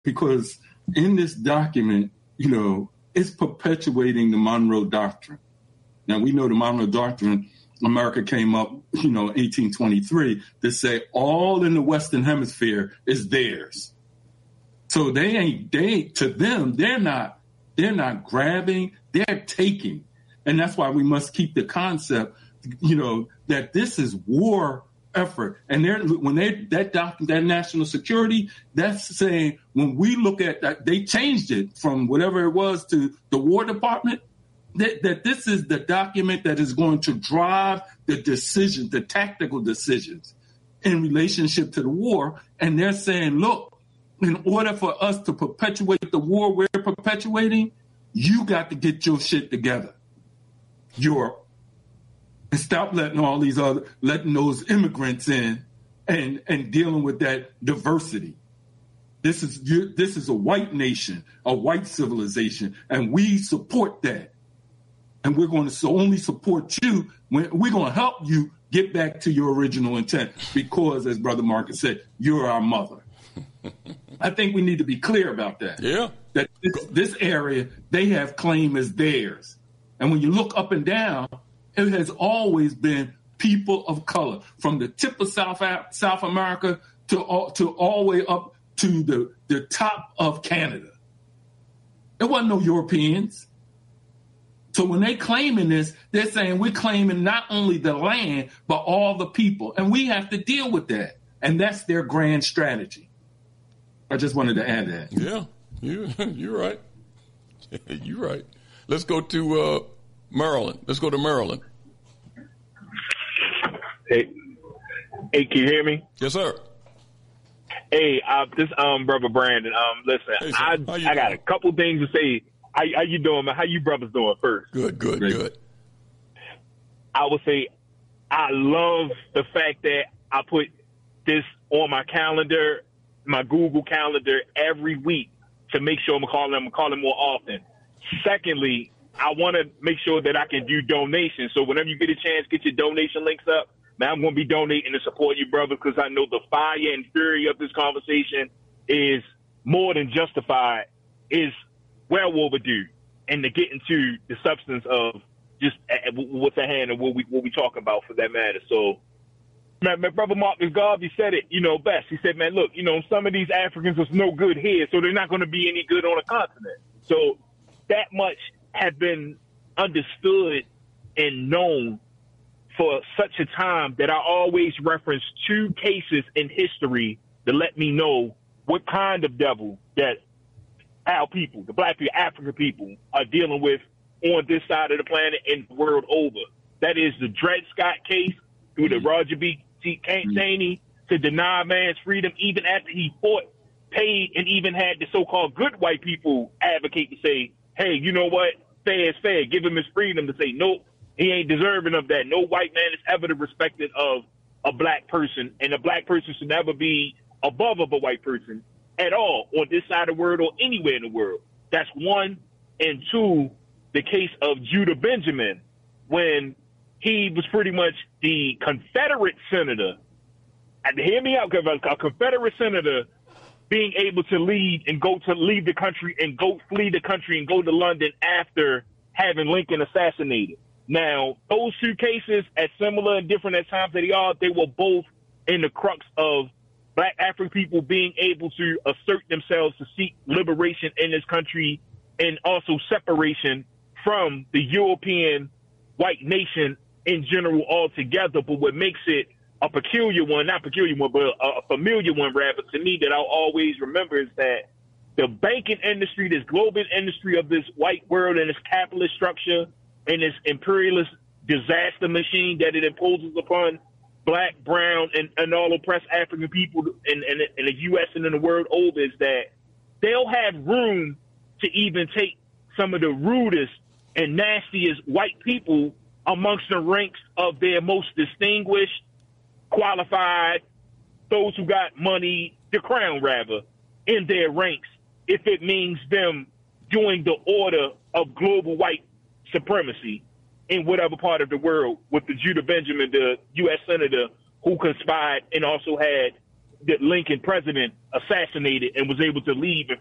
because in this document, it's perpetuating the Monroe Doctrine. Now, we know the Monroe Doctrine, America came up, 1823, to say all in the Western Hemisphere is theirs. So to them, they're not grabbing, they're taking. And that's why we must keep the concept, that this is war effort. And that national security, that's saying when we look at that, they changed it from whatever it was to the War Department, that this is the document that is going to drive the decisions, the tactical decisions in relationship to the war. And they're saying, look, in order for us to perpetuate the war we're perpetuating, you got to get your shit together. Europe. And stop letting those immigrants in and dealing with that diversity. This is a white nation, a white civilization, and we support that. And we're going to only support you when we're going to help you get back to your original intent because, as Brother Marcus said, you're our mother. I think we need to be clear about that. Yeah. That this area, they have claim as theirs. And when you look up and down, it has always been people of color, from the tip of South America to all the way up to the top of Canada. There wasn't no Europeans. So when they claiming this, they're saying we're claiming not only the land, but all the people. And we have to deal with that. And that's their grand strategy. I just wanted to add that. Yeah, you're right. You're right. Let's go to Maryland. Let's go to Maryland. Hey, can you hear me? Yes, sir. Hey, this brother Brandon. Listen, hey, I got a couple things to say. How you doing, man? How you brothers doing first? Good. I would say I love the fact that I put this on my calendar, my Google calendar, every week to make sure I'm calling more often. Secondly, I want to make sure that I can do donations. So whenever you get a chance, get your donation links up. Man, I'm going to be donating to support you, brother, because I know the fire and fury of this conversation is more than justified, is well overdue, and to get into the substance of just what's at hand and what we talk about for that matter. So, my brother Marcus Garvey said it, best. He said, man, look, some of these Africans are no good here, so they're not going to be any good on a continent. So that much has been understood and known for such a time that I always reference two cases in history to let me know what kind of devil that our people, the black people, African people, are dealing with on this side of the planet and the world over. That is the Dred Scott case through the Roger B. Taney to deny man's freedom, even after he fought, paid, and even had the so-called good white people advocate to say, hey, you know what? Fair is fair. Give him his freedom to say, nope, he ain't deserving of that. No white man is ever the respected of a black person, and a black person should never be above of a white person at all on this side of the world or anywhere in the world. That's one. And two, the case of Judah Benjamin, when he was pretty much the Confederate senator. And hear me out, a Confederate senator being able to leave the country and go flee the country and go to London after having Lincoln assassinated. Now, those two cases, as similar and different at times that they were both in the crux of black African people being able to assert themselves to seek liberation in this country and also separation from the European white nation in general altogether. But what makes it a peculiar one, not peculiar one, but a familiar one, rather, to me, that I'll always remember is that the banking industry, this global industry of this white world and this capitalist structure and this imperialist disaster machine that it imposes upon black, brown, and all oppressed African people in the U.S. and in the world over, is that they'll have room to even take some of the rudest and nastiest white people amongst the ranks of their most distinguished, qualified, those who got money, the crown rather, in their ranks, if it means them doing the order of global white supremacy in whatever part of the world, with the Judah Benjamin, the U.S. senator who conspired and also had the Lincoln president assassinated and was able to leave and